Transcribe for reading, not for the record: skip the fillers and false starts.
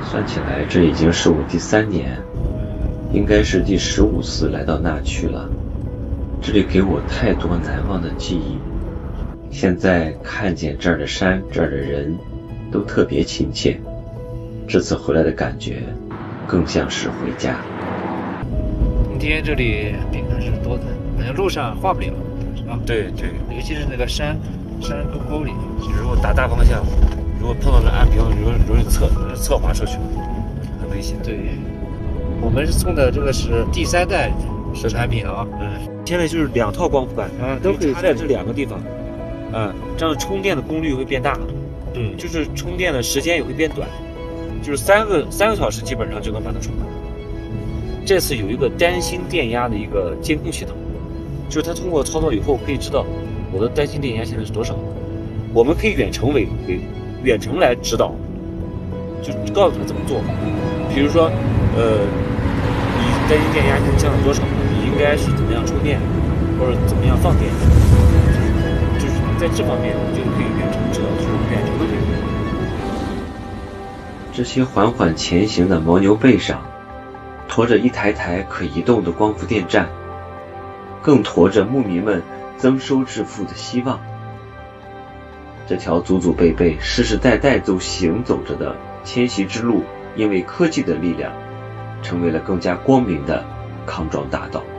算起来，这已经是我第3年，应该是第15次来到那区了。这里给我太多难忘的记忆。现在看见这儿的山，这儿的人，都特别亲切。这次回来的感觉，更像是回家。 冬天这里冰还是多的，好像路上化不了，是吧？ 对对， 尤其是那个山沟沟里， 如果打大方向，如果碰到这岸边，容易侧滑出去，很危险。 对，我们送的这个是第3代产品啊。 现在就是2套光伏板都可以插在这2个地方，这样充电的功率会变大，就是充电的时间也会变短，就是3个小时基本上就能把它充满。这次有一个单芯电压的一个监控系统，就是它通过操作以后可以知道我的单芯电压现在是多少，我们可以远程来指导，就告诉他怎么做。比如说，你单芯电压现在降到多少，你应该是怎么样充电，或者怎么样放电，就是在这方面就可以远程指导，就是远程的这个。 这些缓缓前行的牦牛背上，驮着一台台可移动的光伏电站，更驮着牧民们增收致富的希望。这条祖祖辈辈、世世代代都行走着的迁徙之路，因为科技的力量，成为了更加光明的康庄大道。